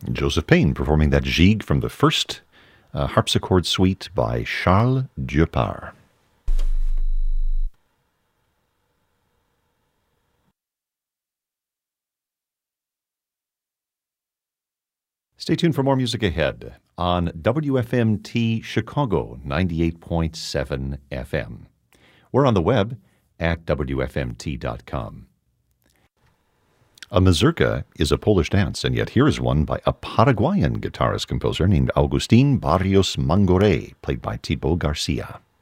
Joseph Payne performing that gigue from the first harpsichord suite by Charles Dieupart. Stay tuned for more music ahead on WFMT Chicago 98.7 FM. We're on the web at WFMT.com. A mazurka is a Polish dance, and yet here is one by a Paraguayan guitarist-composer named Agustín Barrios Mangoré, played by Thibaut Garcia.